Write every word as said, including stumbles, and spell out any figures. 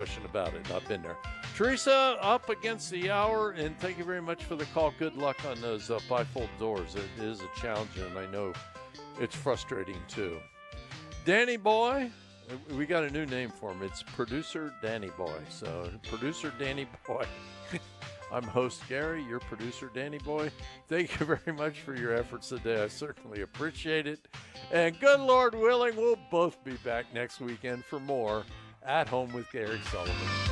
question about it. I've been there. Teresa, up against the hour, and thank you very much for the call. Good luck on those uh, bifold doors. It is a challenge, and I know it's frustrating too. Danny Boy, we got a new name for him. It's Producer Danny Boy. So, Producer Danny Boy. I'm host Gary, your producer Danny Boy. Thank you very much for your efforts today. I certainly appreciate it. And good Lord willing, we'll both be back next weekend for more At Home with Gary Sullivan.